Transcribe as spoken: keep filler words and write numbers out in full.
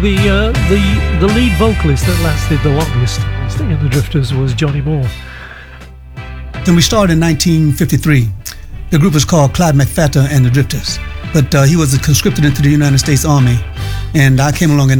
The, uh, the, the lead vocalist that lasted the longest in the Drifters was Johnny Moore. Then we started in nineteen fifty-three. The group was called Clyde McPhatter and the Drifters. But uh, he was conscripted into the United States Army, and I came along in